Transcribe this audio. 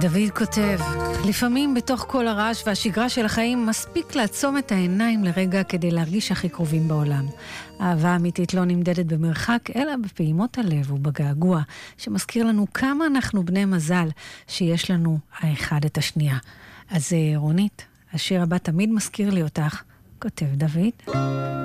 דוד כותב, לפעמים בתוך כל הרעש והשגרה של החיים מספיק לעצום את העיניים לרגע כדי להרגיש הכי קרובים בעולם. אהבה אמיתית לא נמדדת במרחק, אלא בפעימות הלב ובגעגוע, שמזכיר לנו כמה אנחנו בני מזל שיש לנו האחד את השנייה. אז רונית, השיר הבא תמיד מזכיר לי אותך, כותב דוד.